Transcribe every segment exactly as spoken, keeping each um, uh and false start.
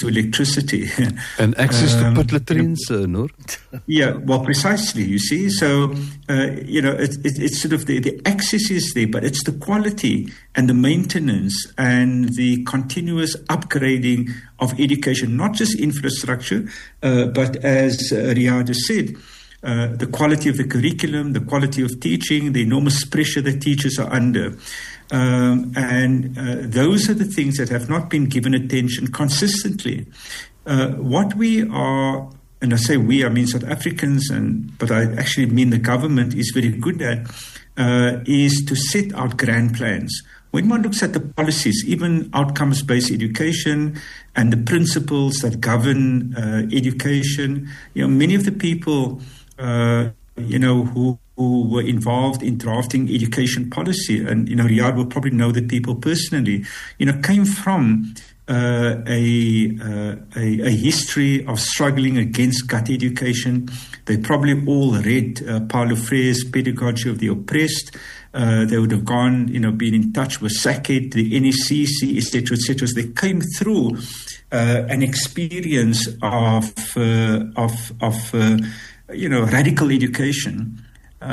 to electricity. And access um, to pit latrines, uh, Noor? Yeah, well, precisely, you see. So, uh, you know, it, it, it's sort of the, the access is there, but it's the quality and the maintenance and the continuous upgrading of education, not just infrastructure, uh, but as uh, Riyad has said, uh, the quality of the curriculum, the quality of teaching, the enormous pressure that teachers are under. Um, and uh, those are the things that have not been given attention consistently. Uh, what we are, and I say we, I mean South Africans, and but I actually mean the government is very good at, uh, is to set out grand plans. When one looks at the policies, even outcomes-based education and the principles that govern uh, education, you know, many of the people, uh, you know, who who were involved in drafting education policy, and, you know, Riyad will probably know the people personally, you know, came from uh, a, uh, a a history of struggling against gut education. They probably all read uh, Paulo Freire's Pedagogy of the Oppressed. Uh, they would have gone, you know, been in touch with Sackett, the N E C C, et cetera, et cetera. So they came through uh, an experience of, uh, of, of uh, you know, radical education.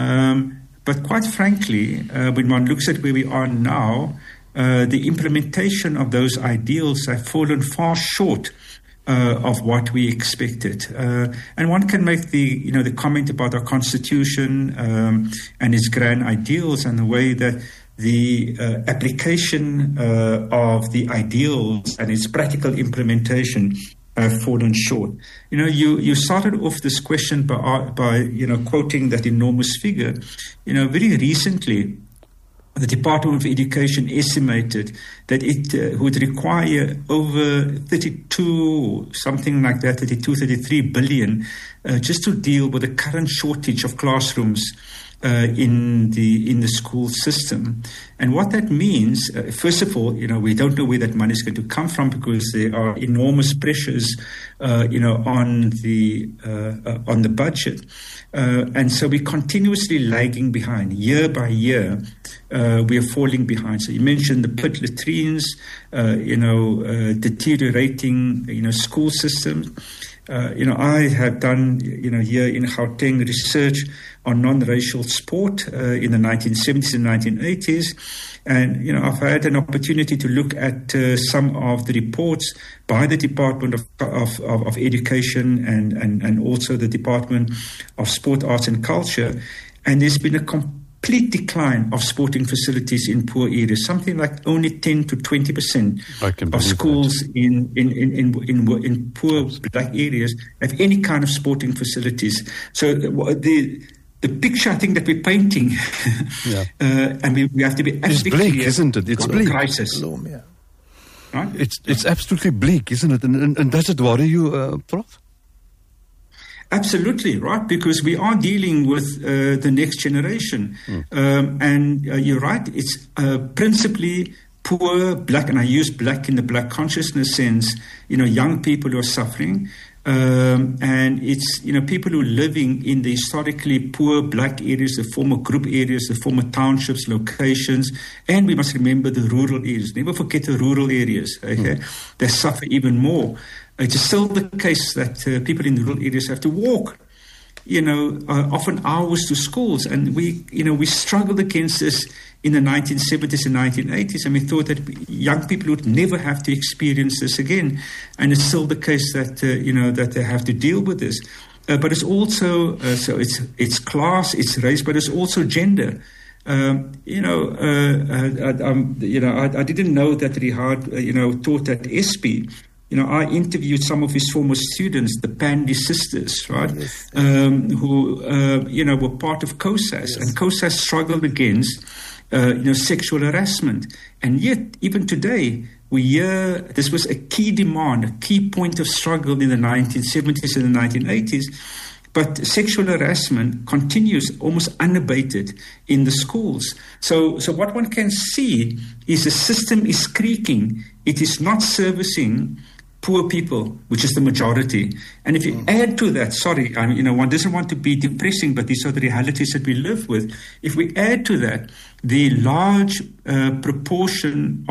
Um, but quite frankly, uh, when one looks at where we are now, uh, the implementation of those ideals have fallen far short uh, of what we expected. Uh, and one can make the, you know, the comment about our constitution um, and its grand ideals and the way that the uh, application uh, of the ideals and its practical implementation have fallen short. You know, you, you started off this question by, by, you know, quoting that enormous figure. You know, very recently, the Department of Education estimated that it uh, would require over thirty-two, something like that, thirty-two, thirty-three billion, uh, just to deal with the current shortage of classrooms Uh, in the in the school system. And what that means, uh, first of all, you know, we don't know where that money is going to come from, because there are enormous pressures, uh, you know, on the uh, uh, on the budget, uh, and so we're continuously lagging behind. Year by year, uh, we are falling behind. So you mentioned the pit latrines, uh, you know, uh, deteriorating, you know, school systems. Uh, you know, I have done, you know, here in Gauteng research on non-racial sport uh, in the nineteen seventies and nineteen eighties. And, you know, I've had an opportunity to look at uh, some of the reports by the Department of, of, of, of Education and, and, and also the Department of Sport, Arts and Culture. And there's been a complete decline of sporting facilities in poor areas, something like only ten to twenty percent of schools in, in, in, in, in, in poor black areas have any kind of sporting facilities. So the the picture I think that we're painting, yeah. uh, and we, we have to be absolutely it's bleak, clear, isn't it? It's bleak. Crisis. Yeah. Right? It's it's absolutely bleak, isn't it? And, and, and does it worry you, uh, Prof? Absolutely, right, because we are dealing with uh, the next generation. Mm. Um, and uh, you're right, it's uh, principally poor black, and I use black in the black consciousness sense, you know, young people who are suffering. Um, and it's, you know, people who are living in the historically poor black areas, the former group areas, the former townships, locations, and we must remember the rural areas. Never forget the rural areas, okay? Mm. They suffer even more. It's still the case that uh, people in the rural areas have to walk, you know, uh, often hours to schools. And we, you know, we struggled against this in the nineteen seventies and nineteen eighties, and we thought that young people would never have to experience this again. And it's still the case that, uh, you know, that they have to deal with this. Uh, but it's also, uh, so it's it's class, it's race, but it's also gender. Um, you know, uh, uh, um, you know, I, I didn't know that Riyad, uh, you know, taught at S P. You know, I interviewed some of his former students, the Pandy sisters, right, yes. um, who, uh, you know, were part of COSAS. Yes. And COSAS struggled against, uh, you know, sexual harassment. And yet, even today, we hear this was a key demand, a key point of struggle in the nineteen seventies and the nineteen eighties. But sexual harassment continues almost unabated in the schools. So, so what one can see is the system is creaking. It is not servicing poor people, which is the majority. And if you mm. add to that, sorry, I mean, you know, one doesn't want to be depressing, but these are the realities that we live with. If we add to that the large uh, proportion of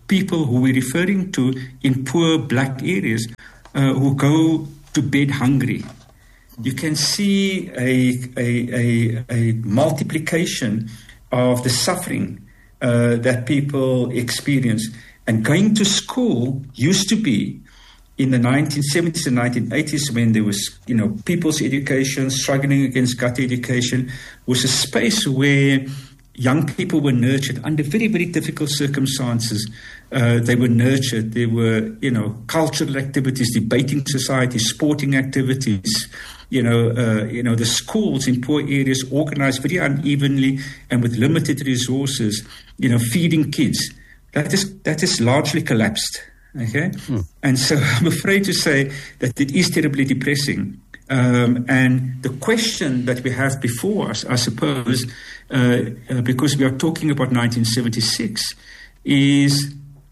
people who we're referring to in poor black areas uh, who go to bed hungry. You can see a, a, a, a multiplication of the suffering uh, that people experience. And going to school used to be, in the nineteen seventies and nineteen eighties, when there was, you know, people's education, struggling against gut education, was a space where young people were nurtured under very, very difficult circumstances. Uh, they were nurtured. There were, you know, cultural activities, debating societies, sporting activities. You know, uh, you know, the schools in poor areas organized very unevenly and with limited resources. You know, feeding kids. That is that is largely collapsed. Okay, hmm. And so I'm afraid to say that it is terribly depressing. Um, and the question that we have before us, I suppose, uh, uh, because we are talking about nineteen seventy-six, is,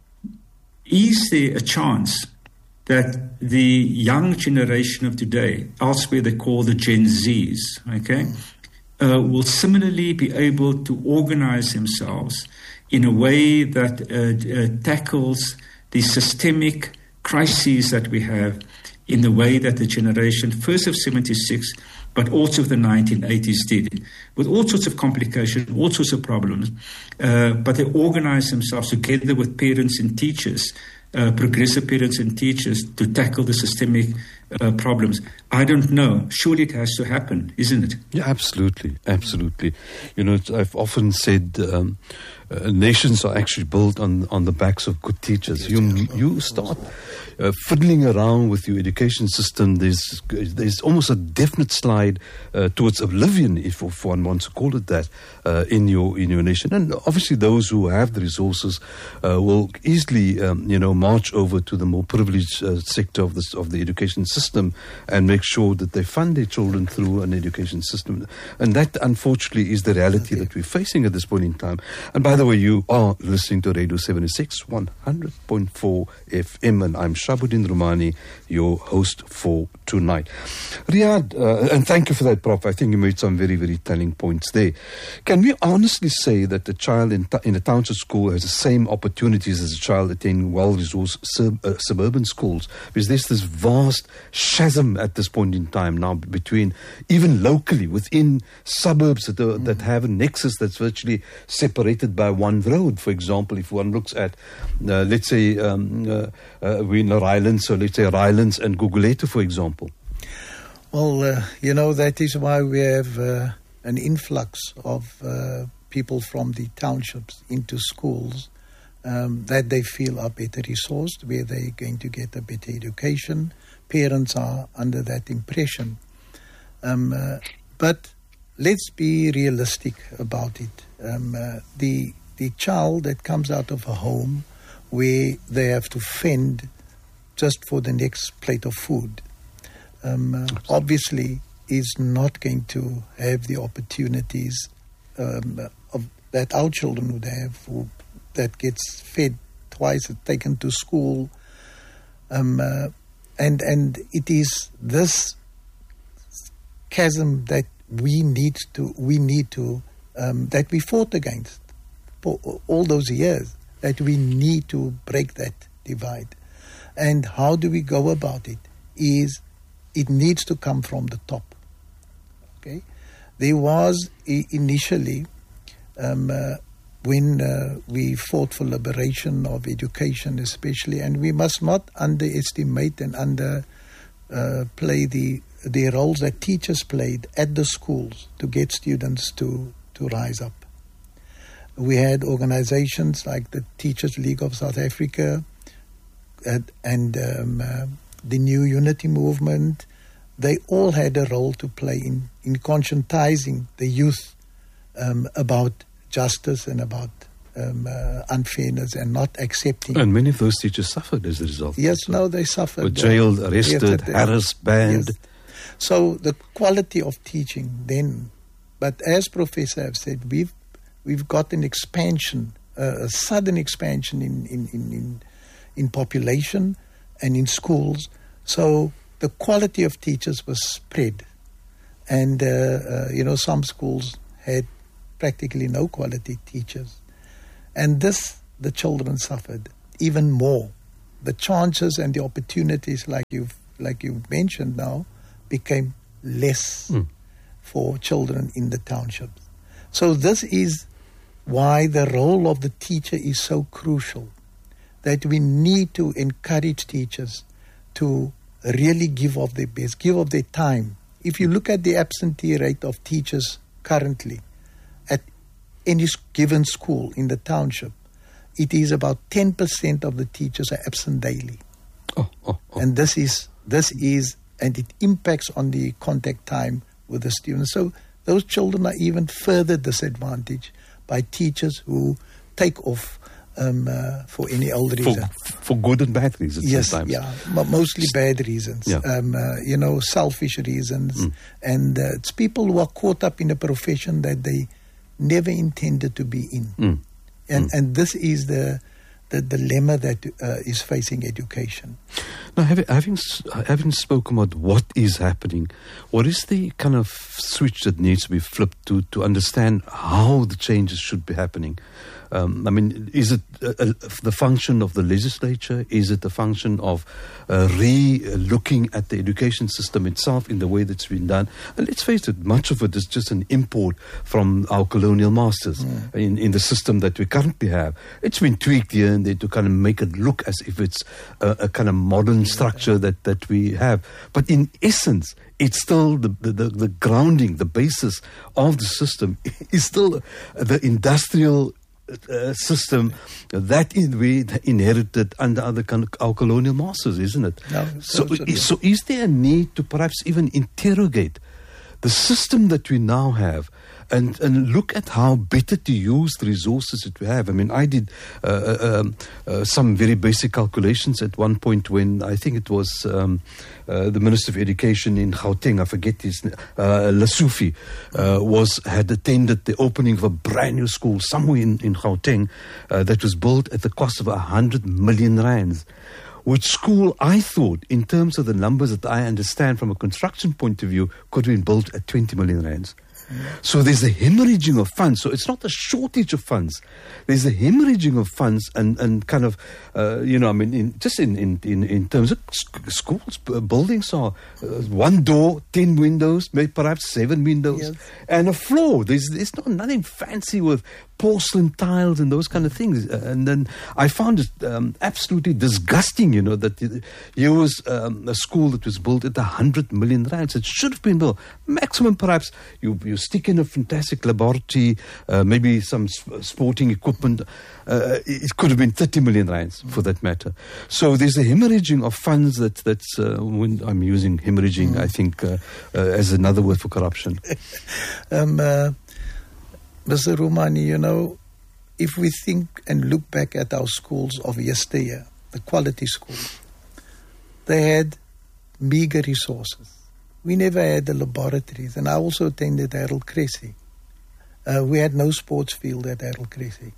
is there a chance that the young generation of today, elsewhere they call the Gen Zs, okay, uh, will similarly be able to organize themselves in a way that uh, uh, tackles the systemic crises that we have in the way that the generation, first of seventy-six, but also of the nineteen eighties did, with all sorts of complications, all sorts of problems. Uh, but they organize themselves together with parents and teachers, uh, progressive parents and teachers, to tackle the systemic uh, problems. I don't know. Surely it has to happen, isn't it? Yeah, absolutely. Absolutely. You know, I've often said um, uh, nations are actually built on, on the backs of good teachers. You, you start uh, fiddling around with your education system, there's there's almost a definite slide uh, towards oblivion, if, if one wants to call it that, uh, in your in your nation. And obviously those who have the resources uh, will easily, um, you know, march over to the more privileged uh, sector of this of the education system and make sure that they fund their children through an education system. And that, unfortunately, is the reality that we're facing at this point in time. And by the way, you are listening to Radio seventy-six, one hundred point four F M, and I'm Shabuddin Rumani, your host for tonight. Riyad, uh, and thank you for that, Prof. I think you made some very, very telling points there. Can we honestly say that a child in, t- in a township school has the same opportunities as a child attending well-resourced sub- uh, suburban schools? Because there's this vast chasm at this point in time now between, even locally, within suburbs that, are, that have a nexus that's virtually separated by one road. For example, if one looks at, uh, let's say, um, uh, uh, we're in Rylands, so let's say Rylands and Guguletu, for example. Well, uh, you know, that is why we have uh, an influx of uh, people from the townships into schools um, that they feel are better resourced, where they're going to get a better education. Parents are under that impression. Um, uh, but let's be realistic about it. Um, uh, the the child that comes out of a home where they have to fend just for the next plate of food, um, uh, obviously is not going to have the opportunities um, of that our children would have, who, that gets fed twice, taken to school. Um, uh, and and it is this chasm that we need to we need to um, that we fought against for all those years, that we need to break that divide. And how do we go about it? Is it needs to come from the top. Okay, there was initially um, uh, when uh, we fought for liberation of education, especially, and we must not underestimate and under uh, play the the roles that teachers played at the schools to get students to to rise up. We had organizations like the Teachers League of South Africa and, and um, uh, the New Unity Movement. They all had a role to play in, in conscientizing the youth um, about justice and about um, uh, unfairness and not accepting. And many of those teachers suffered as a result. Yes, no, they suffered. Were jailed, arrested, yes, harassed, banned. Yes. So the quality of teaching then, but as Professor have said, we've we've got an expansion, uh, a sudden expansion in, in, in, in, in population and in schools. So the quality of teachers was spread. And, uh, uh, you know, some schools had practically no quality teachers. And this, the children suffered. even more. The chances and the opportunities, like you've like you mentioned now, became less mm. for children in the townships. So this is why the role of the teacher is so crucial, that we need to encourage teachers to really give of their best, give of their time. If you look at the absentee rate of teachers currently at any given school in the township, it is about ten percent of the teachers are absent daily. Oh, oh, oh. And this is, this is, and it impacts on the contact time with the students. So those children are even further disadvantaged by teachers who take off um, uh, for any old reason. For, for good and bad reasons yes, sometimes. yeah, m- mostly bad reasons. Yeah. Um, uh, you know, selfish reasons. Mm. And uh, it's people who are caught up in a profession that they never intended to be in. Mm. And mm. and this is the the dilemma that uh, is facing education. Now, having, having having spoken about what is happening, what is the kind of switch that needs to be flipped to to understand how the changes should be happening? Um, I mean, is it uh, uh, the function of the legislature? Is it the function of uh, re-looking at the education system itself in the way that's been done? And let's face it, much of it is just an import from our colonial masters mm. in, in the system that we currently have. It's been tweaked here and there to kind of make it look as if it's a, a kind of modern structure that, that we have. But in essence, it's still the, the, the, the grounding, the basis of the system is still the industrial Uh, system that in, we inherited under other con- our colonial masters, isn't it? No, so, absolutely. so is there a need to perhaps even interrogate the system that we now have and, and look at how better to use the resources that we have? I mean, I did uh, um, uh, some very basic calculations at one point when I think it was um, uh, the Minister of Education in Gauteng, I forget his name, uh, Lasufi, uh, was had attended the opening of a brand new school somewhere in, in Gauteng uh, that was built at the cost of a hundred million rands. Which school, I thought, in terms of the numbers that I understand from a construction point of view, could have been built at twenty million rands. So there's a hemorrhaging of funds. So it's not a shortage of funds. There's a hemorrhaging of funds and, and kind of, uh, you know, I mean, in, just in, in, in, in terms of sc- schools, uh, buildings are uh, one door, ten windows, maybe perhaps seven windows, yes. and a floor. There's, there's not, nothing fancy with porcelain tiles and those kind of things. Uh, and then I found it um, absolutely disgusting, you know, that here was um, a school that was built at one hundred million rands. It should have been built. Maximum, perhaps, you, you stick in a fantastic laboratory, uh, maybe some sp- sporting equipment. Uh, it could have been thirty million rands for that matter. So there's a hemorrhaging of funds that, that's, uh, when I'm using hemorrhaging, mm. I think, uh, uh, as another word for corruption. um, uh, Mister Romani, you know, if we think and look back at our schools of yesteryear, the quality schools, they had meager resources. We never had the laboratories, and I also attended Harold Cressy. Uh, we had no sports field at Harold Cressy.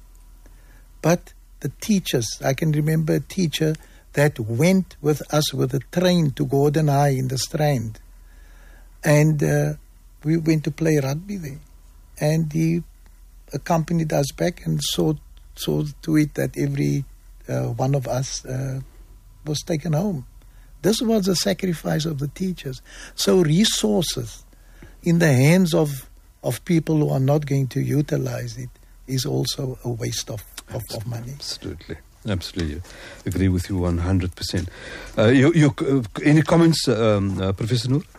But the teachers, I can remember a teacher that went with us with a train to Gordon High in the Strand. And uh, we went to play rugby there. And he accompanied us back and saw, saw to it that every uh, one of us uh, was taken home. This was a sacrifice of the teachers. So resources in the hands of, of people who are not going to utilize it is also a waste of, of, of money. Absolutely. Absolutely. Agree with you one hundred percent. Uh, you, you, uh, any comments, um, uh, Professor Noor?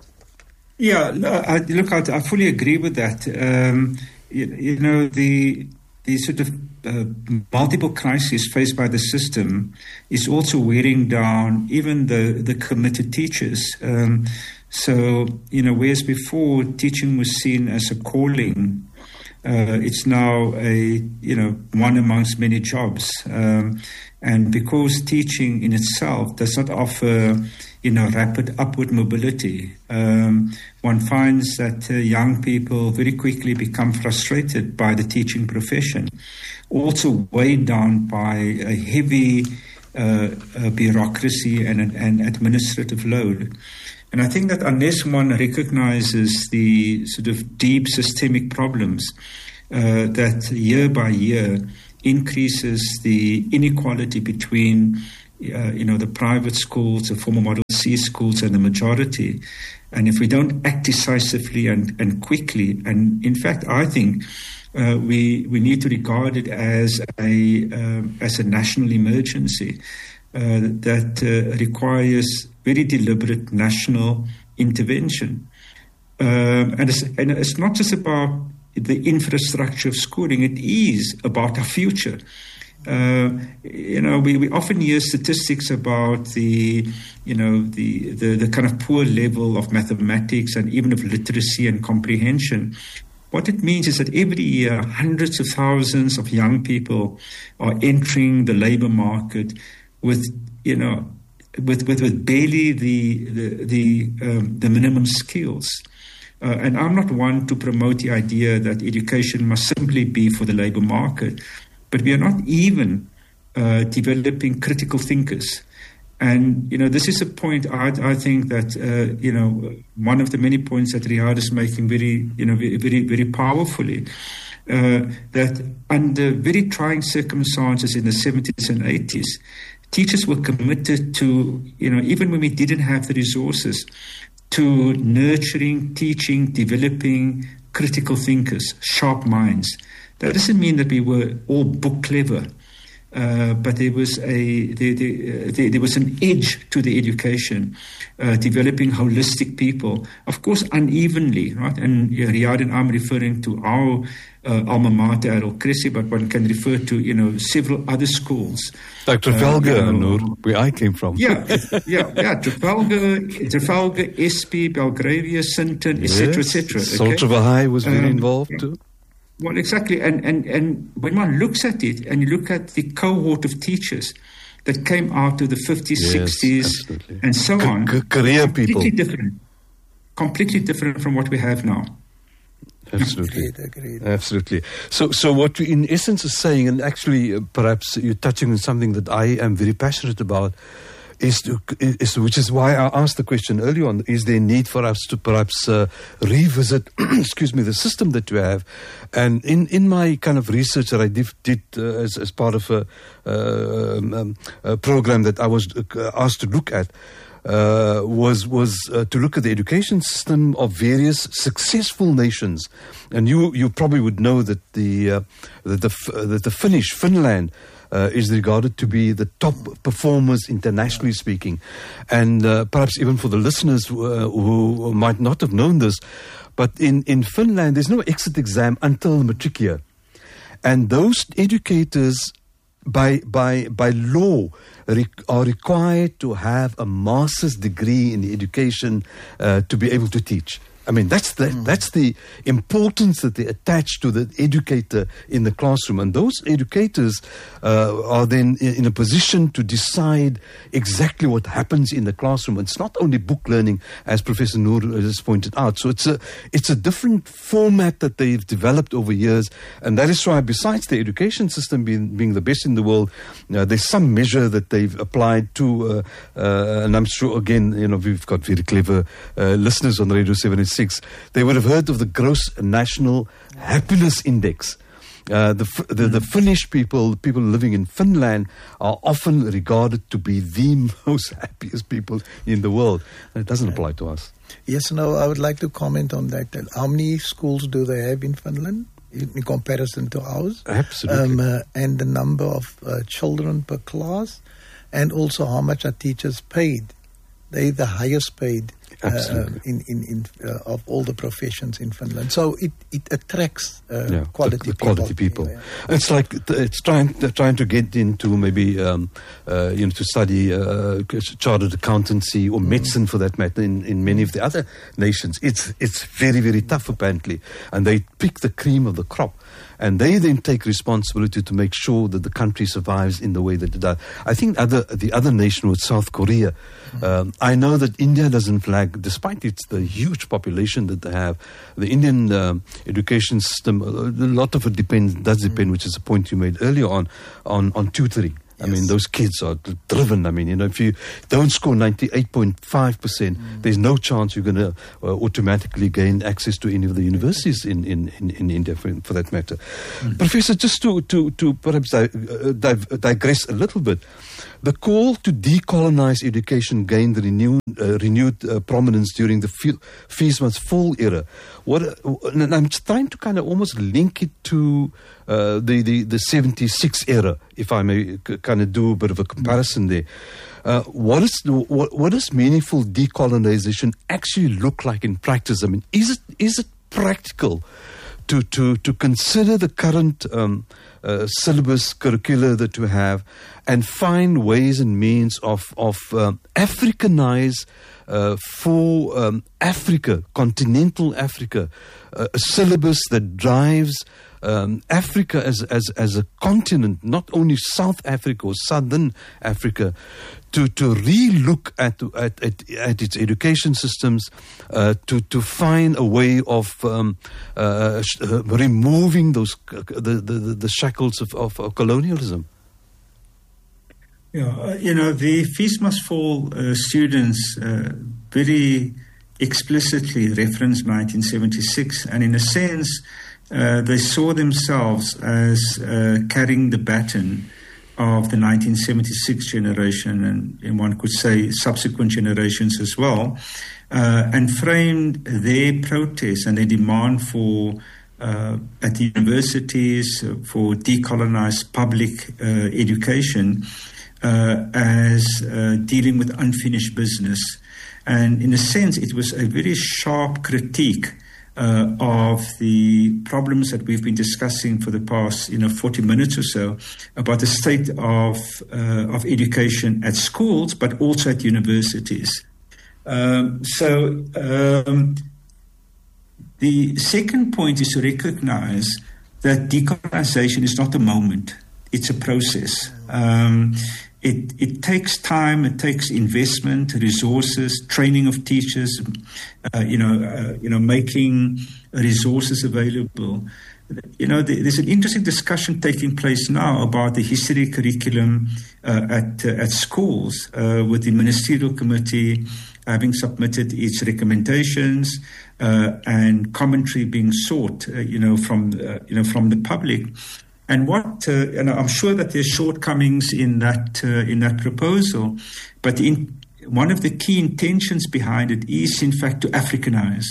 Yeah, no, I, look, I, I fully agree with that. Um, you, you know, the the sort of uh, multiple crises faced by the system is also wearing down even the, the committed teachers. Um, so, you know, whereas before teaching was seen as a calling, uh, it's now a, you know, one amongst many jobs. Um, and because teaching in itself does not offer, you know, rapid upward mobility, um, one finds that uh, young people very quickly become frustrated by the teaching profession, also weighed down by a heavy uh, uh, bureaucracy and, and administrative load. And I think that unless one recognizes the sort of deep systemic problems uh, that year by year increases the inequality between uh, you know, the private schools, the former Model C schools, and the majority. And if we don't act decisively and, and quickly, and in fact, I think uh, we we need to regard it as a um, as a national emergency uh, that uh, requires very deliberate national intervention. Um, and, it's, and it's not just about the infrastructure of schooling, it is about our future. Uh, you know, we, we often hear statistics about the, you know, the, the, the kind of poor level of mathematics and even of literacy and comprehension. What it means is that every year, hundreds of thousands of young people are entering the labor market with, you know, with with, with barely the the the, um, the minimum skills. Uh, and I'm not one to promote the idea that education must simply be for the labor market, but we are not even uh, developing critical thinkers. And, you know, this is a point I, I think that, uh, you know, one of the many points that Riyadh is making very, you know, very, very, very powerfully, uh, that under very trying circumstances in the seventies and eighties, teachers were committed to, you know, even when we didn't have the resources, to nurturing, teaching, developing critical thinkers, sharp minds. That doesn't mean that we were all book clever, uh, but there was a there, there, there, there was an edge to the education, uh, developing holistic people, of course unevenly, right? And uh, Riyadh and I'm referring to our uh, alma mater at Al-Cressy, but one can refer to, you know, several other schools. Like Trafalgar, uh, you know, Noor, where I came from. Yeah, yeah, yeah. Trafalgar, Trafalgar, S P, Belgravia, Sinton, et cetera, yes. et cetera. Salter High was very um, involved too. Well, exactly. And, and, and when one looks at it and you look at the cohort of teachers that came out of the fifties, yes, sixties, absolutely. and so C- on, c- career completely people. different. Completely different from what we have now. Absolutely. Agreed, agreed. Absolutely. So, so what we in essence is saying, and actually uh, perhaps you're touching on something that I am very passionate about, is, to, is which is why I asked the question earlier on, is there a need for us to perhaps uh, revisit, excuse me, the system that we have? And in, in my kind of research that I did, did uh, as, as part of a, uh, um, a program that I was uh, asked to look at, Uh, was was uh, to look at the education system of various successful nations, and you you probably would know that the uh, that the uh, that the Finnish Finland uh, is regarded to be the top performers internationally speaking, and uh, perhaps even for the listeners who, uh, who might not have known this, but in in Finland there's no exit exam until the matric year, and those educators by by by law Re- are required to have a master's degree in education uh, to be able to teach. I mean, that's the, mm. that's the importance that they attach to the educator in the classroom. And those educators uh, are then in, in a position to decide exactly what happens in the classroom. It's not only book learning, as Professor Noor has pointed out. So it's a, it's a different format that they've developed over years. And that is why, besides the education system being, being the best in the world, uh, there's some measure that they've applied to, uh, uh, and I'm sure, again, you know, we've got very clever uh, listeners on Radio seven eighty-six. They would have heard of the Gross National Happiness Index. Uh, the, the the Finnish people, people living in Finland, are often regarded to be the most happiest people in the world. And it doesn't apply to us. Yes, no, I would like to comment on that. How many schools do they have in Finland in comparison to ours? Absolutely. Um, uh, and the number of uh, children per class, and also how much are teachers paid. They're the highest paid uh, in, in, in, uh, of all the professions in Finland. So it, it attracts uh, yeah, quality the, the people. Quality people. Yeah, yeah. It's like it's trying trying to get into maybe um, uh, you know to study uh, chartered accountancy or mm. medicine for that matter in, in many of the other nations. It's it's very very tough apparently, and they pick the cream of the crop. And they then take responsibility to make sure that the country survives in the way that it does. I think other the other nation was South Korea. Mm-hmm. Um, I know that India doesn't flag, despite it's the huge population that they have. The Indian um, education system, a lot of it depends, does depend, mm-hmm. which is a point you made earlier on, on, on tutoring. I mean, those kids are driven. I mean, you know, if you don't score ninety-eight point five percent, mm. there's no chance you're going to uh, automatically gain access to any of the universities in, in, in, in India, for, for that matter. Mm. Professor, just to, to, to perhaps di- uh, di- digress a little bit, the call to decolonize education gained renewed, uh, renewed uh, prominence during the fe- Fees Must Fall era. What, uh, and I'm trying to kind of almost link it to uh, the, the, the seventy-six era, if I may c- kind of do a bit of a comparison there. Uh, what is what, what does meaningful decolonization actually look like in practice? I mean, is it is it practical to to to consider the current um, uh, syllabus curricula that we have and find ways and means of of um, Africanize uh, for um, Africa, continental Africa, uh, a syllabus that drives Um, Africa as, as as a continent, not only South Africa or Southern Africa, to to re-look at at, at, at its education systems, uh, to to find a way of um, uh, sh- uh, removing those the, the, the shackles of, of, of colonialism. Yeah, uh, you know, the Fees Must Fall uh, students uh, very explicitly referenced nineteen seventy-six, and in a sense, Uh, they saw themselves as uh, carrying the baton of the nineteen seventy-six generation, and, and one could say subsequent generations as well, uh, and framed their protest and their demand for, uh, at the universities, uh, for decolonized public uh, education uh, as uh, dealing with unfinished business. And in a sense, it was a very sharp critique Uh, of the problems that we've been discussing for the past, you know, forty minutes or so, about the state of uh, of education at schools, but also at universities. Um, so um, the second point is to recognize that decolonization is not a moment; it's a process. Um, It, it takes time, it takes investment, resources, training of teachers, uh, you know, uh, you know, making resources available. You know, there's an interesting discussion taking place now about the history curriculum uh, at uh, at schools, uh, with the ministerial committee having submitted its recommendations uh, and commentary being sought, uh, you know, from uh, you know from the public. And what, uh, and I'm sure that there's shortcomings in that uh, in that proposal, but in, one of the key intentions behind it is, in fact, to Africanize,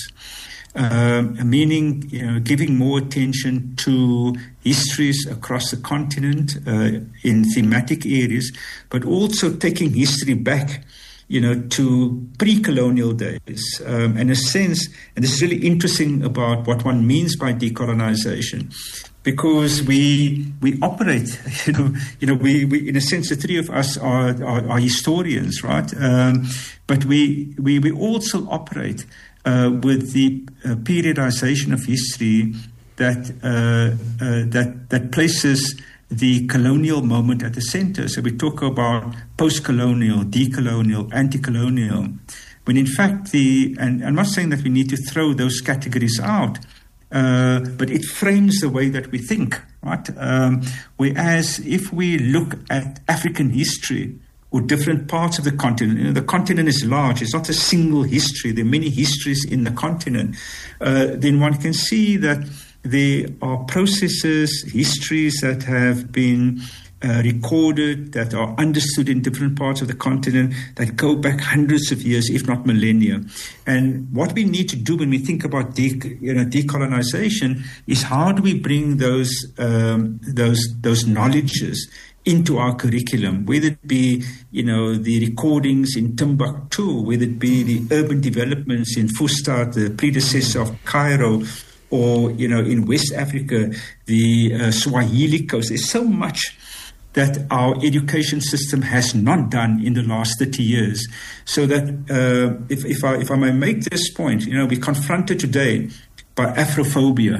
uh, meaning, you know, giving more attention to histories across the continent uh, in thematic areas, but also taking history back, you know, to pre-colonial days. Um, in a sense, and this is really interesting about what one means by decolonization. Because we we operate, you know, you know, we, we in a sense, the three of us are are, are historians, right? Um, but we we we also operate uh, with the uh, periodization of history that uh, uh, that that places the colonial moment at the center. So we talk about post-colonial, decolonial, anti-colonial, when in fact the and I'm not saying that we need to throw those categories out. Uh, but it frames the way that we think, right? Um, whereas if we look at African history or different parts of the continent, you know, the continent is large. It's not a single history. There are many histories in the continent. Uh, then one can see that there are processes, histories that have been Uh, recorded, that are understood in different parts of the continent, that go back hundreds of years, if not millennia. And what we need to do when we think about de- you know, decolonization is how do we bring those um, those those knowledges into our curriculum, whether it be, you know, the recordings in Timbuktu, whether it be the urban developments in Fustat, the predecessor of Cairo, or, you know, in West Africa, the uh, Swahili coast. There's so much that our education system has not done in the last thirty years. So that, uh, if, if, I, if I may make this point, you know, we're confronted today by Afrophobia,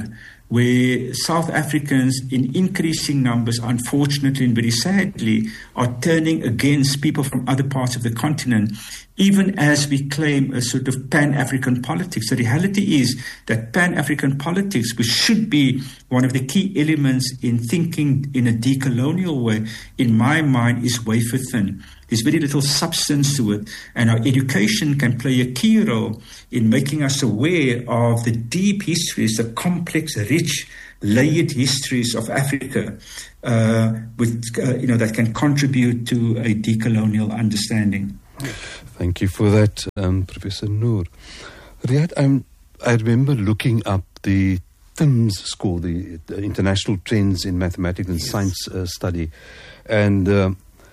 where South Africans in increasing numbers, unfortunately and very sadly, are turning against people from other parts of the continent, even as we claim a sort of Pan-African politics. The reality is that Pan-African politics, which should be one of the key elements in thinking in a decolonial way, in my mind, is wafer thin. There's very little substance to it, and our education can play a key role in making us aware of the deep histories, the complex, rich, layered histories of Africa, uh, with uh, you know that can contribute to a decolonial understanding. Thank you for that, um, Professor Noor. Riad, I'm, I remember looking up the T I M S score, the, the International Trends in Mathematics and yes. Science uh, Study, and uh,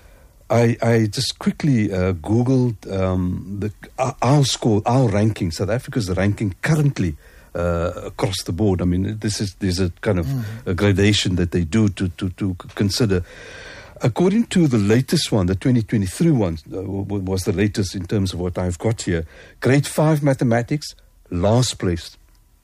I, I just quickly uh, Googled um, the, our, our score, our ranking, South Africa's ranking currently uh, across the board. I mean, this is there's a kind of mm. a gradation that they do to, to, to consider. According to the latest one, the twenty twenty-three one uh, was the latest in terms of what I've got here. Grade five mathematics, last place.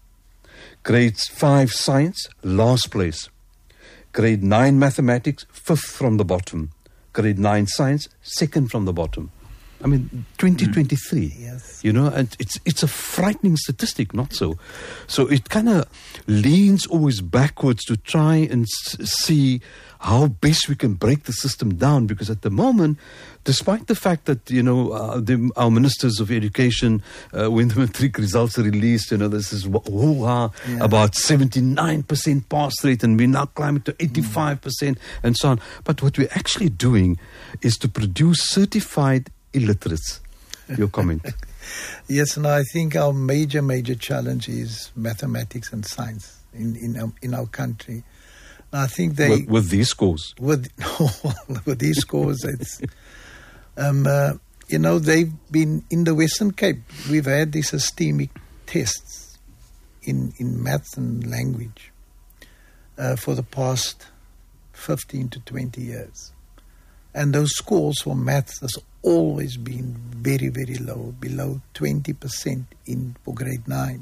Grade five science, last place. Grade nine mathematics, fifth from the bottom. Grade nine science, second from the bottom. I mean, twenty twenty-three, mm. yes. You know, and it's it's a frightening statistic, not so. So it kind of leans always backwards to try and s- see how best we can break the system down, because at the moment, despite the fact that, you know, uh, the, our ministers of education, uh, when the matric results are released, you know, this is hoo-ha yeah. about seventy-nine percent pass rate, and we're now climbing to eighty-five percent mm. and so on. But what we're actually doing is to produce certified illiterates. Your comment? Yes, and I think our major, major challenge is mathematics and science in, in, our, in our country. I think they with, with these scores. With with these scores, it's um, uh, you know they've been in the Western Cape. We've had these systemic tests in in maths and language uh, for the past fifteen to twenty years, and those scores for maths has always been very very low, below twenty percent in for grade nine.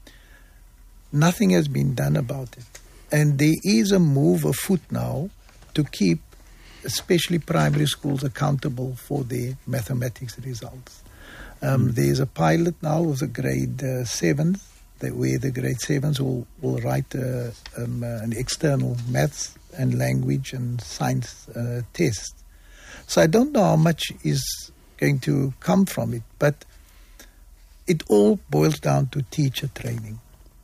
Nothing has been done about it. And there is a move afoot now to keep especially primary schools accountable for their mathematics results. Um, mm. There's a pilot now of the grade uh, sevens, that where the grade sevens will, will write uh, um, uh, an external maths and language and science uh, test. So I don't know how much is going to come from it, but it all boils down to teacher training.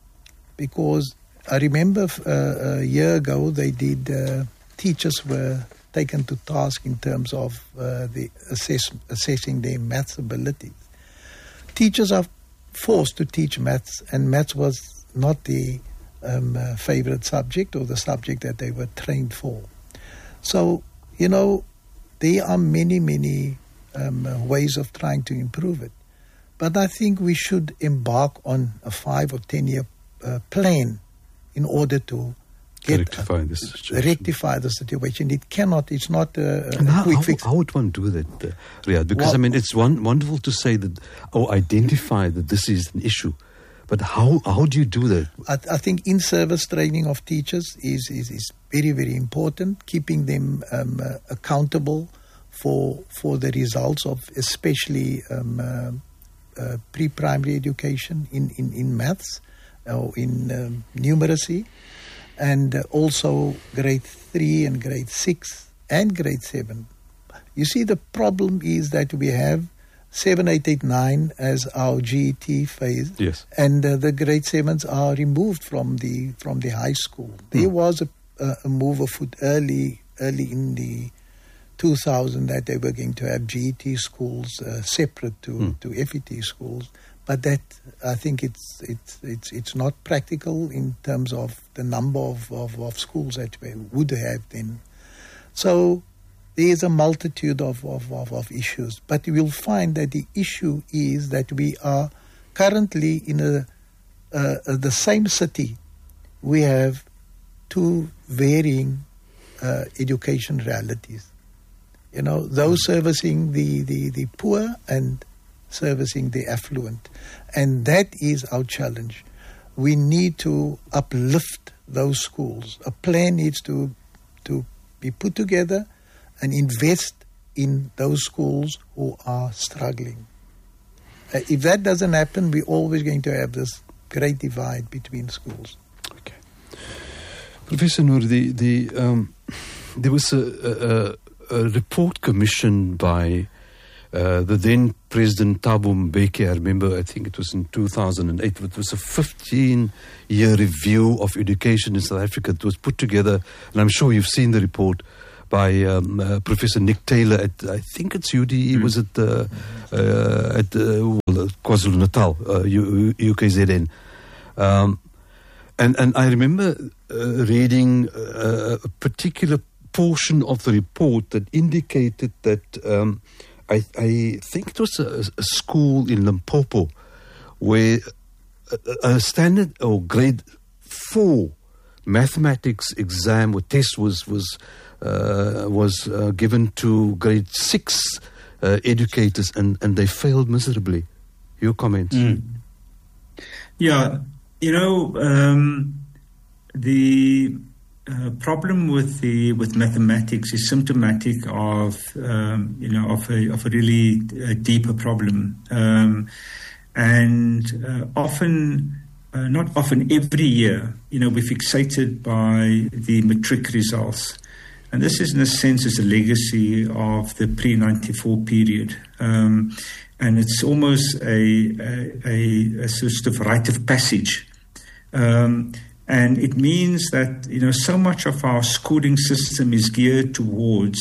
Because I remember uh, a year ago they did, uh, teachers were taken to task in terms of uh, the assess, assessing their maths abilities. Teachers are forced to teach maths, and maths was not the um, uh, favorite subject or the subject that they were trained for. So, you know, there are many, many um, uh, ways of trying to improve it. But I think we should embark on a five or ten year uh, plan in order to get rectify this situation. Rectify the situation. It cannot, it's not a, a how, quick how, fix. How would one do that, uh, Riad? Because, well, I mean, it's one, wonderful to say that, or identify that this is an issue. But how how do you do that? I, I think in-service training of teachers is, is, is very, very important, keeping them um, uh, accountable for for the results of especially um, uh, uh, pre-primary education in, in, in maths or in um, numeracy, and uh, also grade three and grade six and grade seven. You see, the problem is that we have seven, eight, eight, nine as our G E T phase, yes, and uh, the grade sevens are removed from the from the high school. There mm. was a, a, a move afoot early early in the two thousand that they were going to have G E T schools uh, separate to, mm. to F E T schools, but that I think it's it's it's it's not practical in terms of the number of, of, of schools that we would have then. So there is a multitude of, of, of, of issues, but you will find that the issue is that we are currently in a uh, uh, the same city. We have two varying uh, education realities. You know, those servicing the, the, the poor and servicing the affluent. And that is our challenge. we need to uplift those schools. A plan needs to to be put together and invest in those schools who are struggling. Uh, if that doesn't happen, we're always going to have this great divide between schools. Okay. Professor Noor, the, the, um, there was a, a, a report commissioned by uh, the then President Thabo Mbeki. I remember, I think it was in two thousand eight. It was a fifteen-year review of education in South Africa. It was put together, and I'm sure you've seen the report, by um, uh, Professor Nick Taylor at, I think it's U D E, mm. was it uh, uh, at uh, well, KwaZulu-Natal, uh, U K Z N. Um, and, and I remember uh, reading uh, a particular portion of the report that indicated that um, I, I think it was a, a school in Limpopo where a, a standard or grade four mathematics exam or test was was uh, was uh, given to grade six uh, educators, and, and they failed miserably. Your comments? Mm. Yeah, you know, um, the uh, problem with the with mathematics is symptomatic of um, you know of a of a really uh, deeper problem, um, and uh, often. Uh, not often, every year, you know, we're fixated by the matric results. And this is, in a sense, is a legacy of the pre ninety-four period. Um, and it's almost a, a, a, a sort of rite of passage. Um, and it means that, you know, so much of our schooling system is geared towards,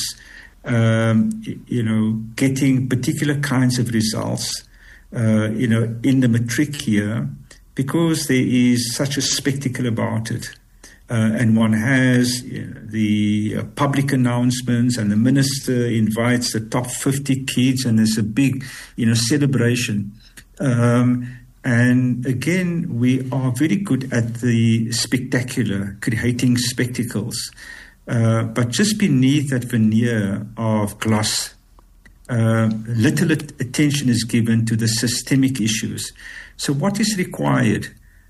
um, you know, getting particular kinds of results, uh, you know, in the matric year, because there is such a spectacle about it. Uh, and one has you know, the uh, public announcements, and the minister invites the top fifty kids, and there's a big, you know, celebration. Um, and again, we are very good at the spectacular, creating spectacles. Uh, but just beneath that veneer of gloss, uh, little attention is given to the systemic issues. So what is required?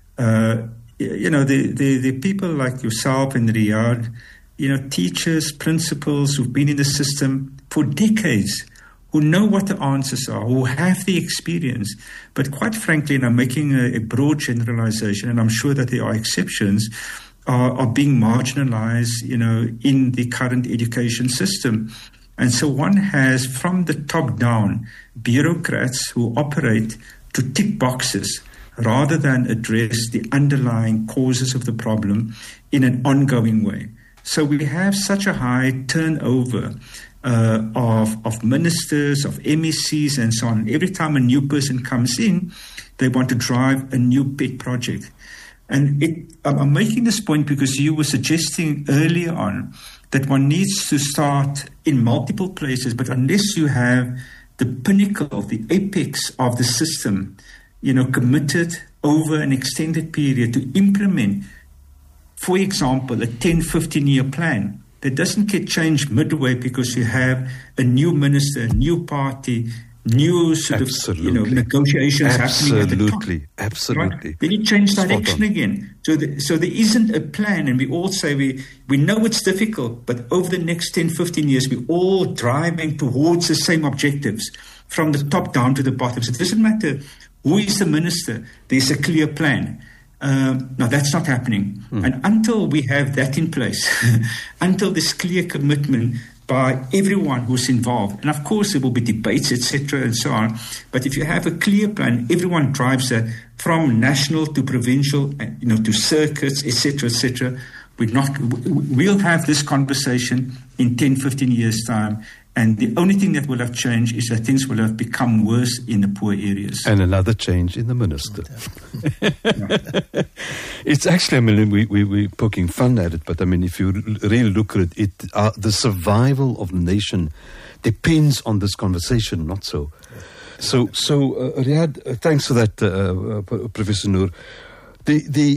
Uh, you know, the, the, the people like yourself and Riyadh, you know, teachers, principals who've been in the system for decades, who know what the answers are, who have the experience. But quite frankly, and I'm making a, a broad generalization, and I'm sure that there are exceptions, are, are being marginalized, you know, in the current education system. And so one has, from the top down, bureaucrats who operate to tick boxes rather than address the underlying causes of the problem in an ongoing way. So we have such a high turnover uh, of, of ministers, of M E Cs and so on. Every time a new person comes in, they want to drive a new pet project. And it, I'm making this point because you were suggesting earlier on that one needs to start in multiple places, but unless you have the pinnacle, the apex of the system, you know, committed over an extended period to implement, for example, a ten, fifteen-year plan that doesn't get changed midway because you have a new minister, a new party, new sort Absolutely. of, you know, negotiations Absolutely. happening at the top. Absolutely. Absolutely. Right? Then you change direction again. So, the, so there isn't a plan, and we all say we, we know it's difficult, but over the next ten, fifteen years, we're all driving towards the same objectives from the top down to the bottom. So it doesn't matter who is the minister, there's a clear plan. Um, no, that's not happening. Hmm. And until we have that in place, until this clear commitment by everyone who's involved, and of course there will be debates, et cetera, and so on. But if you have a clear plan, everyone drives that from national to provincial, you know, to circuits, et cetera, et cetera. We're not. We'll have this conversation in ten, fifteen years' time. And the only thing that will have changed is that things will have become worse in the poor areas. And another change in the minister. It's actually, I mean, we, we, we're poking fun at it, but I mean, if you really look at it, it uh, the survival of the nation depends on this conversation, not so. So, so uh, Riyadh, uh, thanks for that, uh, uh, Professor Noor. The, the,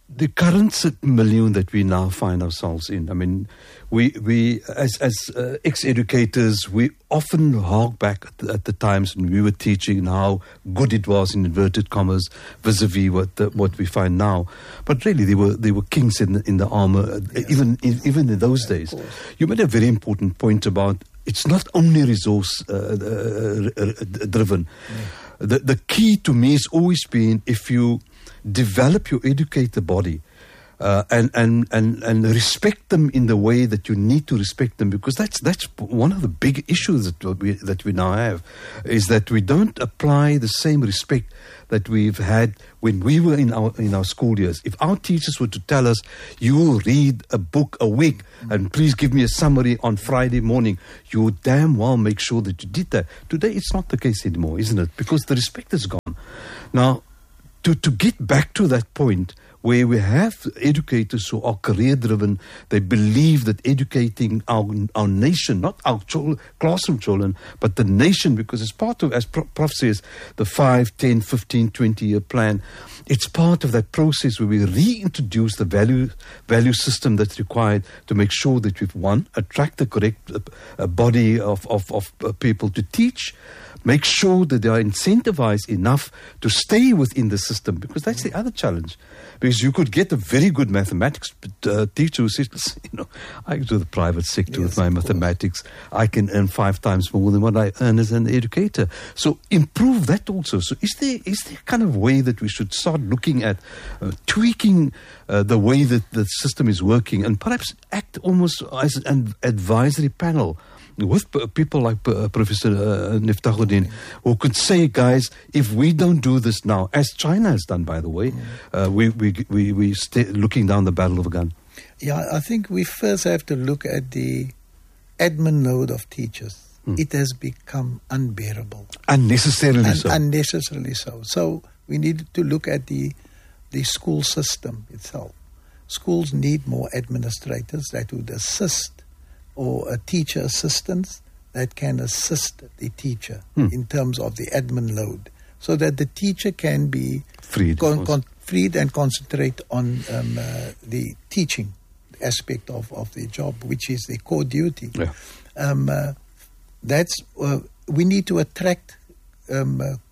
the current milieu that we now find ourselves in, I mean, we, we as, as uh, ex-educators, we often hark back at the, at the times when we were teaching and how good it was, in inverted commas, vis-a-vis what the, what we find now. But really, they were they were kings in the, in the armor, yeah. even in, even in those yeah, days. You made a very important point about it's not only resource uh, uh, uh, driven. Yeah. The the key to me has always been, if you develop your educator body uh, and, and, and, and respect them in the way that you need to respect them, because that's that's one of the big issues that we, that we now have, is that we don't apply the same respect that we've had when we were in our in our school years. If our teachers were to tell us, you will read a book a week and please give me a summary on Friday morning, you would damn well make sure that you did that. Today it's not the case anymore, isn't it? Because the respect is gone. Now, To, to get back to that point where we have educators who are career-driven, they believe that educating our our nation, not our children, classroom children, but the nation, because it's part of, as Prof says, the five, ten, fifteen, twenty-year plan. It's part of that process where we reintroduce the value value system that's required to make sure that we've, one, attract the correct uh, body of, of, of uh, people to teach, make sure that they are incentivized enough to stay within the system, because that's the other challenge. Because you could get a very good mathematics uh, teacher who says, you know, I go to the private sector yes, with my mathematics. I can earn five times more than what I earn as an educator. So improve that also. So is there is there kind of way that we should start looking at uh, tweaking uh, the way that the system is working, and perhaps act almost as an advisory panel with people like uh, Professor uh, Niftahuddin, who could say, guys, if we don't do this now, as China has done, by the way, uh, we we we we stay looking down the barrel of a gun. Yeah, I think we first have to look at the admin load of teachers. Hmm. It has become unbearable, unnecessarily Un- so. Unnecessarily so. So we need to look at the the school system itself. Schools need more administrators that would assist, or a teacher assistants that can assist the teacher hmm. in terms of the admin load, so that the teacher can be freed, con- con- freed and concentrate on um, uh, the teaching aspect of, of the job, which is the core duty. Yeah. Um, uh, that's uh, we need to attract um, uh,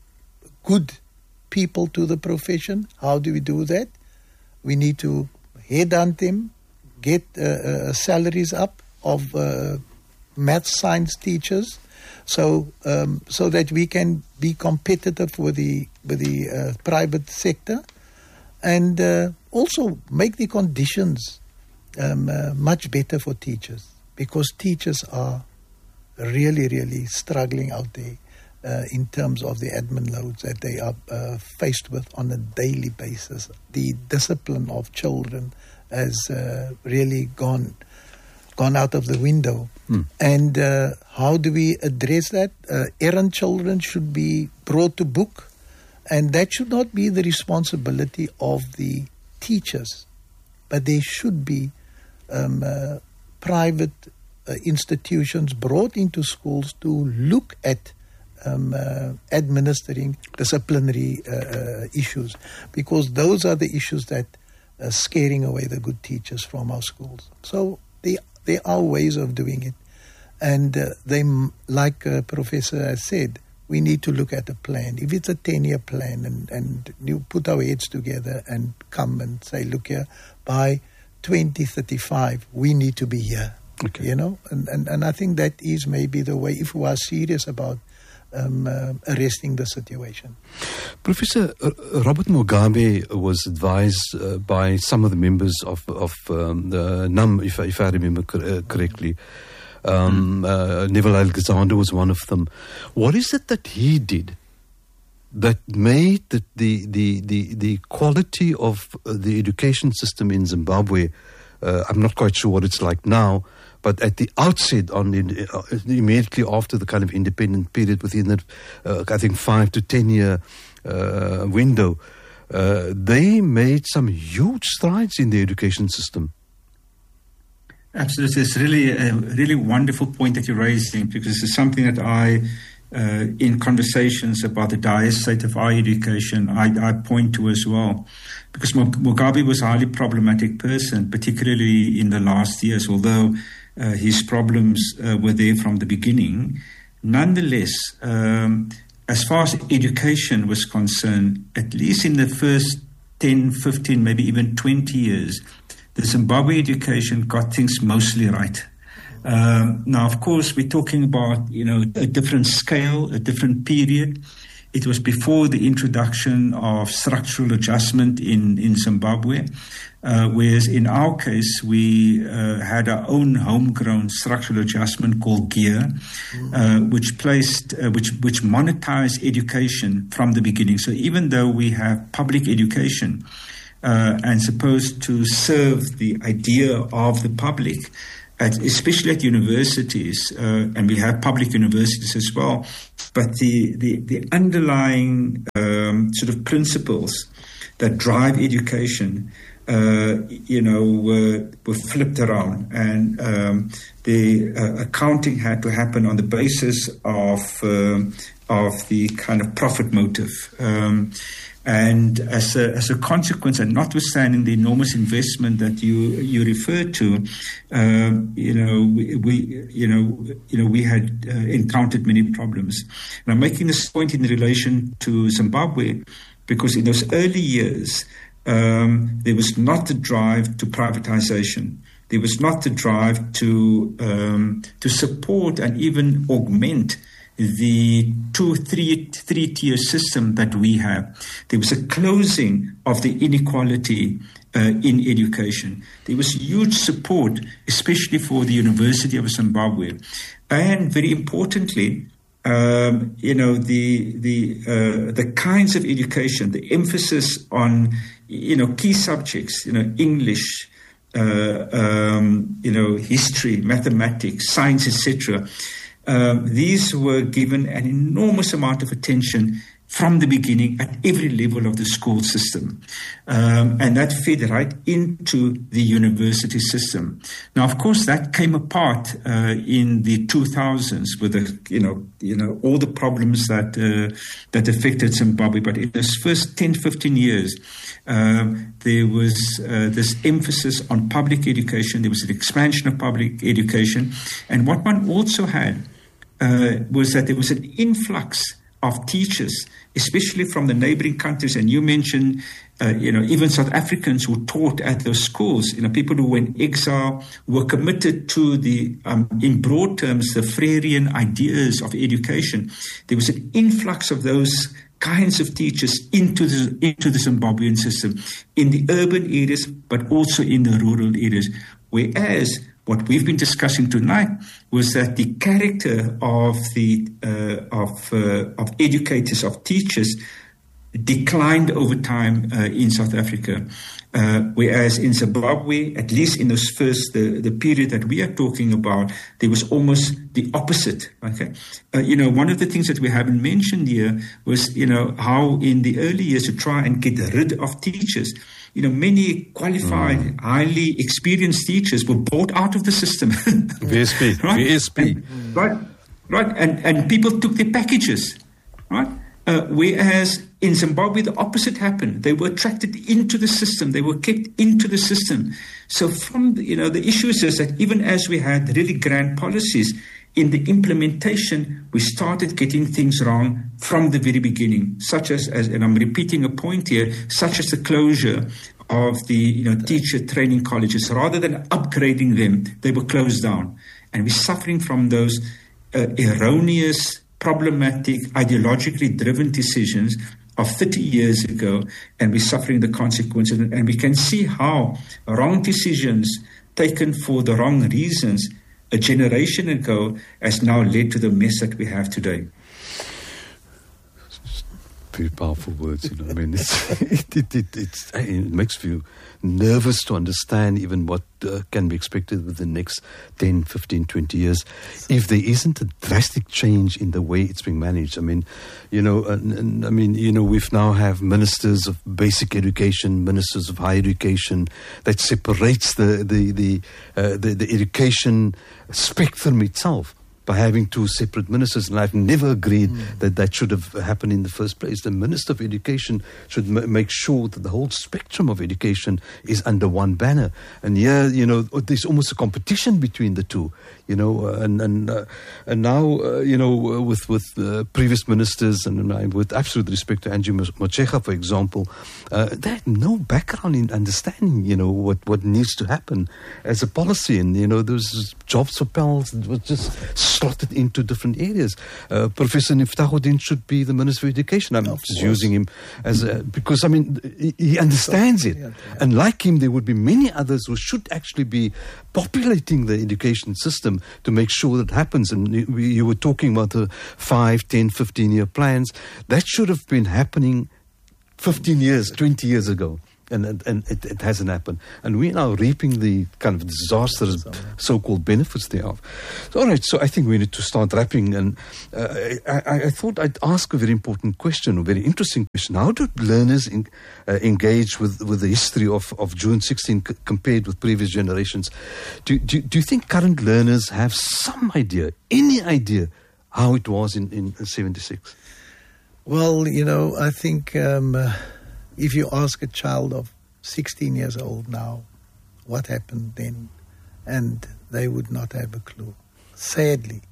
good people to the profession. How do we do that? We need to headhunt them, get uh, uh, salaries up of uh, math science teachers, so um, so that we can be competitive with the with the uh, private sector, and uh, also make the conditions um, uh, much better for teachers, because teachers are really really struggling out there uh, in terms of the admin loads that they are uh, faced with on a daily basis. The discipline of children has uh, really gone. gone out of the window. Hmm. And uh, how do we address that? Uh, errant children should be brought to book, and that should not be the responsibility of the teachers, but there should be um, uh, private uh, institutions brought into schools to look at um, uh, administering disciplinary uh, uh, issues, because those are the issues that are scaring away the good teachers from our schools. So the There are ways of doing it. And uh, they, like uh, Professor has said, we need to look at a plan. If it's a ten-year plan, and, and you put our heads together and come and say, look here, by twenty thirty-five, we need to be here. Okay. You know? And, and, and I think that is maybe the way, if we are serious about um, uh, arresting the situation. Professor uh, Robert Mugabe was advised uh, by some of the members of, of um, the N U M, if, if I remember cor- uh, correctly. Um, uh, Neville Alexander was one of them. What is it that he did that made the, the, the, the, the quality of the education system in Zimbabwe, uh, I'm not quite sure what it's like now, but at the outset, on the, uh, immediately after the kind of independent period, within that, uh, I think, five to ten year uh, window, uh, they made some huge strides in the education system. Absolutely. It's really a really wonderful point that you're raising, because it's something that I uh, in conversations about the dire state of our education, I, I point to as well. Because Mugabe was a highly problematic person, particularly in the last years, although uh, his problems uh, were there from the beginning. Nonetheless, um, as far as education was concerned, at least in the first ten, fifteen, maybe even twenty years, the Zimbabwe education got things mostly right. Um, now, of course, we're talking about, you know, a different scale, a different period. It was before the introduction of structural adjustment in, in Zimbabwe, uh, whereas in our case, we uh, had our own homegrown structural adjustment called GEAR, uh, which placed, uh, which, which monetized education from the beginning. So even though we have public education uh, and supposed to serve the idea of the public, At, especially at universities, uh, and we have public universities as well, but the, the, the underlying um, sort of principles that drive education, uh, you know, were, were flipped around, and um, the uh, accounting had to happen on the basis of um, of the kind of profit motive. Um, And as a, as a consequence, and notwithstanding the enormous investment that you you referred to, uh, you know, we, we you know you know we had uh, encountered many problems. And I'm making this point in relation to Zimbabwe, because in those early years um, there was not the drive to privatization. There was not the drive to um, to support and even augment the two, three, three-tier system that we have. There was a closing of the inequality uh, in education. There was huge support, especially for the University of Zimbabwe, and very importantly, um, you know, the the uh, the kinds of education, the emphasis on, you know, key subjects, you know, English, uh, um, you know, history, mathematics, science, et cetera. Um, these were given an enormous amount of attention from the beginning at every level of the school system. Um, and that fed right into the university system. Now, of course, that came apart uh, in the two thousands with the, you know, you know, all the problems that uh, that affected Zimbabwe. But in those first ten, fifteen years, um, there was uh, this emphasis on public education. There was an expansion of public education. And what one also had uh, was that there was an influx of teachers, especially from the neighboring countries. And you mentioned, uh, you know, even South Africans who taught at those schools, you know, people who were in exile, were committed to the, um, in broad terms, the Freirean ideas of education. There was an influx of those kinds of teachers into the, into the Zimbabwean system, in the urban areas, but also in the rural areas. Whereas what we've been discussing tonight was that the character of the uh, of uh, of educators, of teachers, declined over time uh, in South Africa, uh, whereas in Zimbabwe, at least in those first the, the period that we are talking about, there was almost the opposite. Okay, uh, you know, one of the things that we haven't mentioned here was, you know, how in the early years to try and get rid of teachers. You know, many qualified, mm. highly experienced teachers were bought out of the system. V S P, right? V S P. And, right, right. And, and people took their packages, right? Uh, whereas in Zimbabwe, the opposite happened. They were attracted into the system. They were kept into the system. So from, the, you know, the issue is that even as we had really grand policies, in the implementation, we started getting things wrong from the very beginning, such as, as, and I'm repeating a point here, such as the closure of the, you know, teacher training colleges. Rather than upgrading them, they were closed down. And we're suffering from those uh, erroneous, problematic, ideologically driven decisions of thirty years ago, and we're suffering the consequences. And we can see how wrong decisions taken for the wrong reasons a generation ago has now led to the mess that we have today. Very powerful words, you know. I mean, it's, it, it, it, it's, it makes you nervous to understand even what uh, can be expected within the next ten, fifteen, twenty years if there isn't a drastic change in the way it's being managed. I mean, you know, uh, n- I mean, you know, we've now have ministers of basic education, ministers of higher education, that separates the the the, uh, the, the education spectrum itself. by having two separate ministers, and I've never agreed mm. that that should have happened in the first place. The Minister of Education should m- make sure that the whole spectrum of education is under one banner. And yeah, you know, there's almost a competition between the two, you know, uh, and and uh, and now, uh, you know, uh, with with uh, previous ministers, and, and I, with absolute respect to Angie Motshekga, for example, uh, they had no background in understanding, you know, what, what needs to happen as a policy. And, you know, those jobs for pals was just slotted into different areas. Uh, Professor Niftahuddin should be the Minister of Education. I'm of just course. using him as a, because, I mean, he, he understands it. Yeah, yeah. And like him, there would be many others who should actually be populating the education system to make sure that happens. And you, you were talking about the five, ten, fifteen-year plans. That should have been happening fifteen years, twenty years ago. And, and, and it, it hasn't happened. And we're now reaping the kind of disastrous so-called benefits thereof. So, all right, so I think we need to start wrapping. And uh, I, I thought I'd ask a very important question, a very interesting question. How do learners in, uh, engage with, with the history of, of June sixteenth c- compared with previous generations? Do, do, do you think current learners have some idea, any idea, how it was in, in seventy-six? Well, you know, I think... Um, uh, If you ask a child of sixteen years old now what happened then, and they would not have a clue, sadly.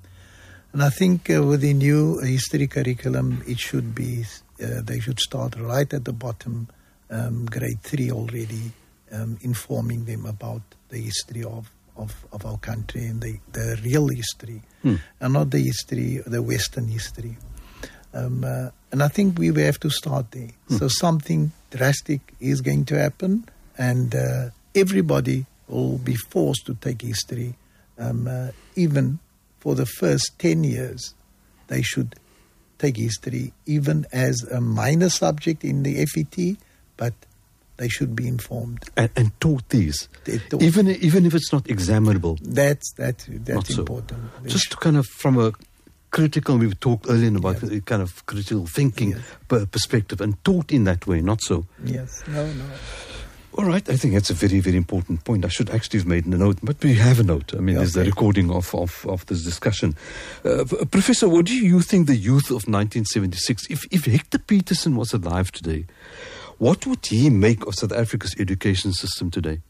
And I think uh, with the new history curriculum, it should be, uh, they should start right at the bottom, um, grade three already, um, informing them about the history of, of, of our country and the, the real history, hmm. and not the history, the Western history. Um, uh, and I think we have to start there. Hmm. So something drastic is going to happen, and uh, everybody will be forced to take history. Um, uh, even for the first ten years, they should take history, even as a minor subject in the F E T, but they should be informed. And, and taught these, taught. even even if it's not examinable. That's, that, that's so. important. Just to kind of, from a critical, we talked earlier about yes. the kind of critical thinking yes. per perspective, and taught in that way, not so. Yes, no, no. All right, I think that's a very, very important point. I should actually have made a note, but we have a note. I mean, okay. There's the recording of, of, of this discussion. Uh, Professor, what do you think the youth of nineteen seventy-six, if, if Hector Peterson was alive today, what would he make of South Africa's education system today?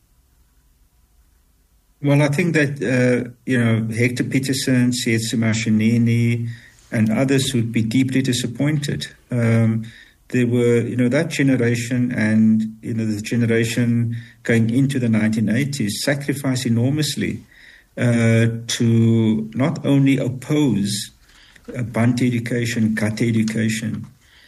Well, I think that, uh, you know, Hector Peterson, Sietsu Mashinini, and others would be deeply disappointed. Um, there were, you know, that generation and, you know, the generation going into the nineteen eighties sacrificed enormously uh, to not only oppose uh, Bantu education, Kata education,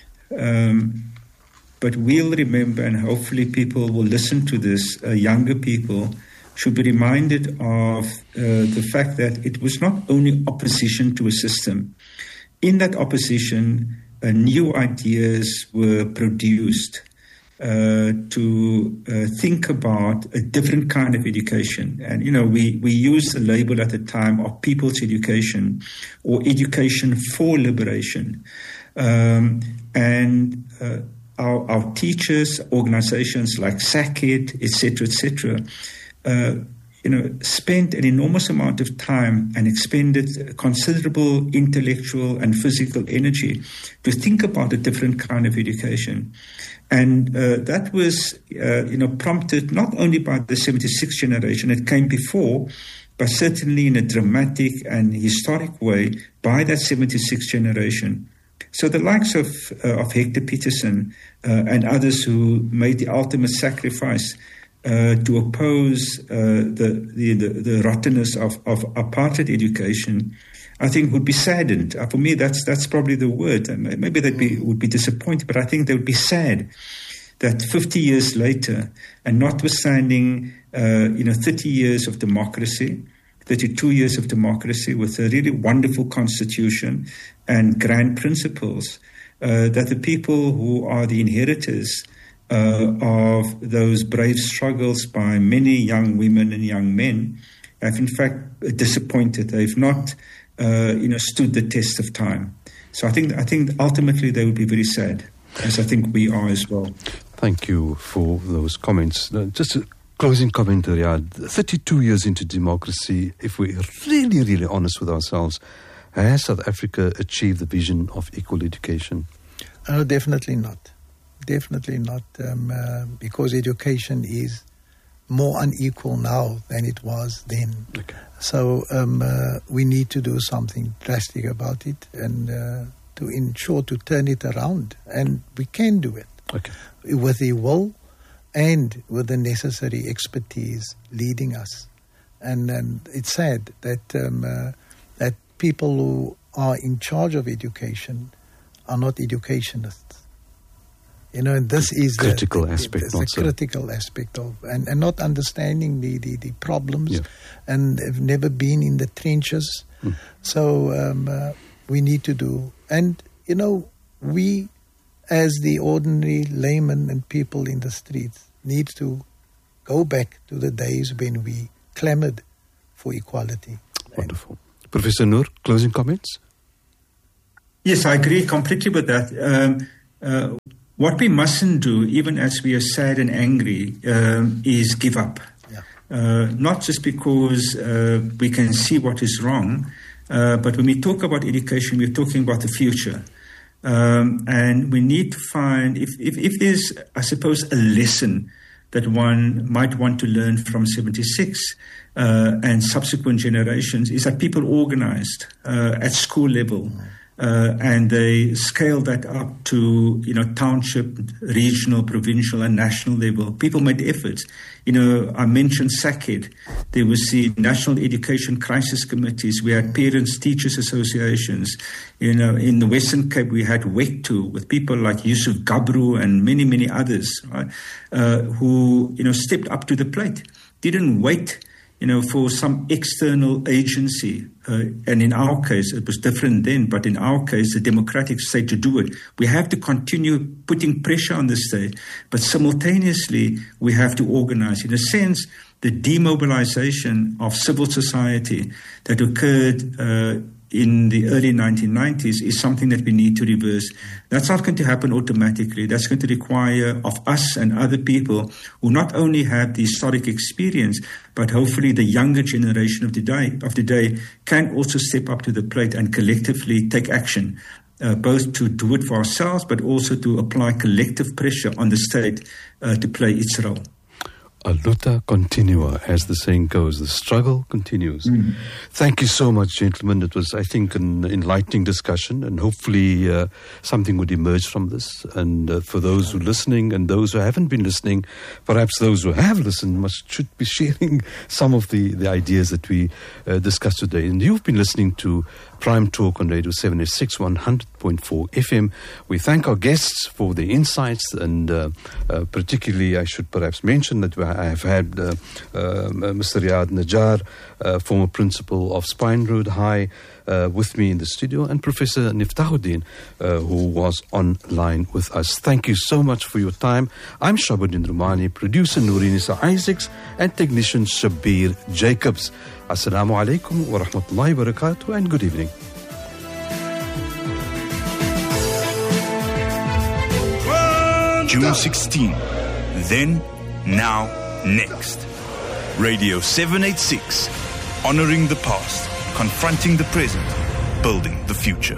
um, but we'll remember, and hopefully people will listen to this, uh, younger people, should be reminded of uh, the fact that it was not only opposition to a system. In that opposition, uh, new ideas were produced uh, to uh, think about a different kind of education. And, you know, we, we used the label at the time of people's education or education for liberation. Um, and uh, our, our teachers, organizations like SACED, et cetera, et cetera, Uh, you know, spent an enormous amount of time and expended considerable intellectual and physical energy to think about a different kind of education. And uh, that was, uh, you know, prompted not only by the seventy-six generation, it came before, but certainly in a dramatic and historic way by that seventy-six generation. So the likes of, uh, of Hector Peterson uh, and others who made the ultimate sacrifice Uh, to oppose uh, the, the, the, the rottenness of, of apartheid education, I think would be saddened. Uh, for me, that's that's probably the word. And maybe they be, would be disappointed, but I think they would be sad that fifty years later, and notwithstanding, uh, you know, thirty years of democracy, thirty-two years of democracy with a really wonderful constitution and grand principles, uh, that the people who are the inheritors Uh, of those brave struggles by many young women and young men have in fact disappointed. They've not, uh, you know, stood the test of time. So I think I think ultimately they would be very sad, as I think we are as well. Thank you for those comments. Uh, just a closing comment, Riyadh. thirty-two years into democracy, if we're really, really honest with ourselves, has South Africa achieved the vision of equal education? Uh, definitely not. Definitely not, um, uh, because education is more unequal now than it was then. Okay. So um, uh, we need to do something drastic about it and uh, to ensure to turn it around. And we can do it. Okay. With the will and with the necessary expertise leading us. And, and it's sad that um, uh, that people who are in charge of education are not educationists. You know, and this is critical the, aspect, the, not the so. critical aspect of, and, and not understanding the, the, the problems, Yeah. and have never been in the trenches. Hmm. So um, uh, we need to do, and you know, we as the ordinary laymen and people in the streets need to go back to the days when we clamored for equality. Wonderful. And Professor Noor, closing comments? Yes, I agree completely with that. Um, uh, what we mustn't do, even as we are sad and angry, um, is give up. Yeah. Uh, not just because uh, we can see what is wrong, uh, but when we talk about education, we're talking about the future. Um, and we need to find, if, if, if there's, I suppose, a lesson that one might want to learn from seventy-six uh, and subsequent generations, is that people organized uh, at school level. Mm-hmm. Uh, and they scaled that up to, you know, township, regional, provincial, and national level. People made efforts. You know, I mentioned SACED. There was the National Education Crisis Committees. We had parents, teachers associations. You know, in the Western Cape, we had WECTU with people like Yusuf Gabru and many, many others, right, uh, who, you know, stepped up to the plate, didn't wait, you know, for some external agency. Uh, and in our case, it was different then, but in our case, the democratic state to do it. We have to continue putting pressure on the state, but simultaneously, we have to organize. In a sense, the demobilization of civil society that occurred uh, in the early nineteen nineties is something that we need to reverse. That's not going to happen automatically. That's going to require of us and other people who not only have the historic experience, but hopefully the younger generation of today, of today can also step up to the plate and collectively take action, uh, both to do it for ourselves, but also to apply collective pressure on the state uh, to play its role. A luta continua, as the saying goes. The struggle continues. Mm. Thank you so much, gentlemen. It was, I think, an enlightening discussion, and hopefully uh, something would emerge from this. And uh, for those who are listening and those who haven't been listening, perhaps those who have listened must should be sharing some of the, the ideas that we uh, discussed today. And you've been listening to Prime Talk on Radio seven eighty-six, one hundred point four F M. We thank our guests for their insights, and uh, uh, particularly I should perhaps mention that I have had uh, uh, Mister Riyadh Najjar, uh, former principal of Spine Road High, uh, with me in the studio, and Professor Niftahuddin, uh, who was online with us. Thank you so much for your time. I'm Shabuddin Rumani, producer Nourinisa Isaacs, and technician Shabir Jacobs. Assalamu alaikum wa rahmatullahi wa barakatuh, and good evening. June sixteenth. Then, now, next. Radio seven eighty-six. Honoring the past, confronting the present, building the future.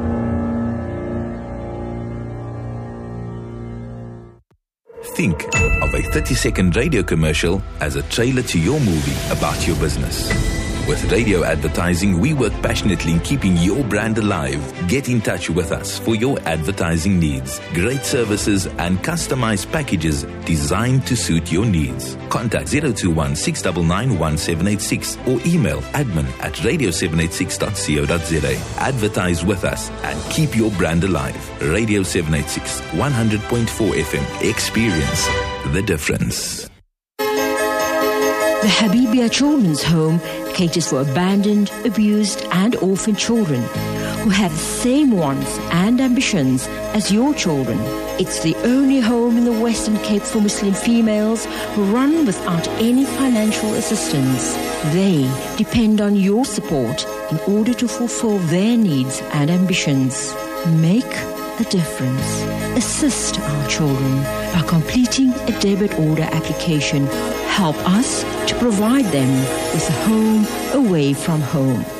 Think of a thirty-second radio commercial as a trailer to your movie about your business. With radio advertising, we work passionately in keeping your brand alive. Get in touch with us for your advertising needs. Great services and customized packages designed to suit your needs. Contact zero two one, six nine nine, one seven eight six or email admin at radio seven eighty-six dot co dot za. Advertise with us and keep your brand alive. Radio seven eighty-six, one hundred point four F M. Experience the difference. The Habibia Children's Home caters for abandoned, abused and orphaned children who have the same wants and ambitions as your children. It's the only home in the Western Cape for Muslim females who run without any financial assistance. They depend on your support in order to fulfill their needs and ambitions. Make a difference. Assist our children by completing a debit order application. Help us to provide them with a home away from home.